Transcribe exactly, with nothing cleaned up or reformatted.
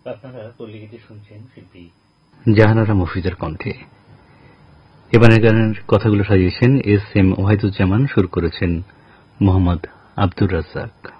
আপনারা পল্লীগীতি শুনছেন শিল্পী জাহানারা মফিজের কণ্ঠে। এবারের গানের কথাগুলো সাজিয়েছেন এস এম ওয়াহিদুজ্জামান, সুর করেছেন মোহাম্মদ আব্দুর রাজ্জাক।